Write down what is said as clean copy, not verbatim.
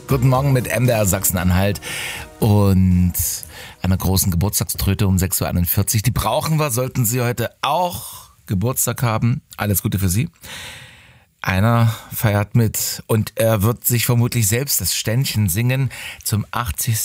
Guten Morgen mit MDR Sachsen-Anhalt und einer großen Geburtstagströte um 6.41 Uhr. Die brauchen wir, sollten Sie heute auch Geburtstag haben. Alles Gute für Sie. Einer feiert mit und er wird sich vermutlich selbst das Ständchen singen zum 80.